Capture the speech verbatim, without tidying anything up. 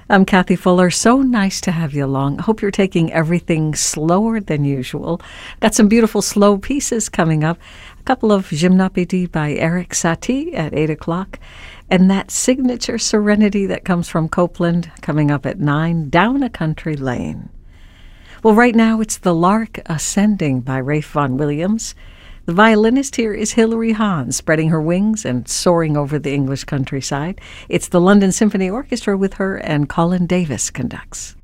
I'm Kathy Fuller. So nice to have you along. Hope you're taking everything slower than usual. Got some beautiful slow pieces coming up. A couple of Gymnopédies by Erik Satie at eight o'clock. And that signature serenity that comes from Copland coming up at nine, Down a Country Lane. Well, right now it's The Lark Ascending by Ralph Vaughan Williams. The violinist here is Hilary Hahn, spreading her wings and soaring over the English countryside. It's the London Symphony Orchestra with her, and Colin Davis conducts.